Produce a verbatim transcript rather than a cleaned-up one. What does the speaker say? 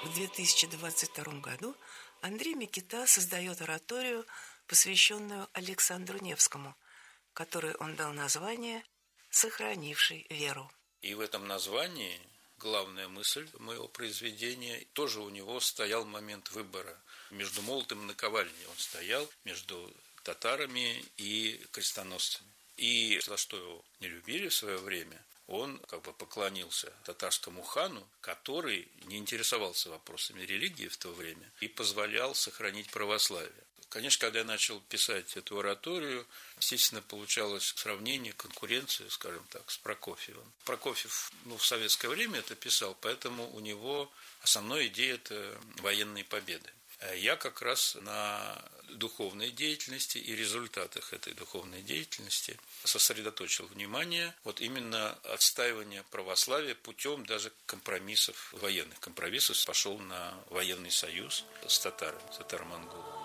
В две тысячи двадцать втором году Андрей Микита создает ораторию, посвященную Александру Невскому, которой он дал название «Сохранивший веру». И в этом названии главная мысль моего произведения, тоже у него стоял момент выбора. Между молотом и наковальней он стоял, между татарами и крестоносцами. И за что его не любили в свое время, он как бы поклонился татарскому хану, который не интересовался вопросами религии в то время и позволял сохранить православие. Конечно, когда я начал писать эту ораторию, естественно, получалось сравнение, конкуренция, скажем так, с Прокофьевым. Прокофьев ну, в советское время это писал, поэтому у него основная идея – это военные победы. Я как раз на духовной деятельности и результатах этой духовной деятельности сосредоточил внимание вот именно отстаивание православия путем даже компромиссов, военных компромиссов. Пошел на военный союз с татарами, татаро-монголами.